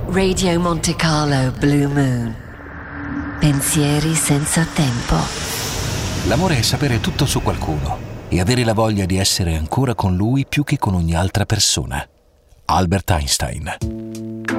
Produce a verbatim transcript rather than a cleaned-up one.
Radio Monte Carlo Blue Moon. Pensieri senza tempo. L'amore è sapere tutto su qualcuno e avere la voglia di essere ancora con lui più che con ogni altra persona. Albert Einstein.